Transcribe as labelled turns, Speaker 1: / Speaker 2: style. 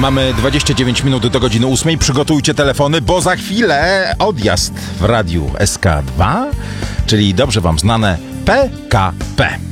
Speaker 1: Mamy 29 minut do godziny 8. Przygotujcie telefony, bo za chwilę odjazd w radiu SK2, czyli dobrze wam znane PKP.